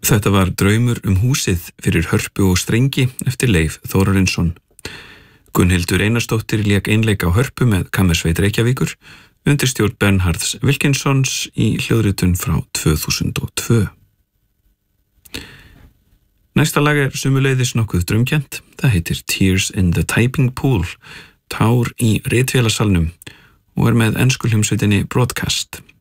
Þetta var Draumur húsið fyrir hörpu og strengi eftir Leif Þórarinsson. Gunnhildur Einarsdóttir lék einleik á hörpu með Kammersveit Reykjavíkur undir stjórn Bernharðs Wilkinsons í hljóðritun frá 2002. Næsta lag sömuleiðis nokkuð draumkennt. Það heitir Tears in the Typing Pool, tár í ritvélasalnum og með ensku hljómsveitinni Broadcast.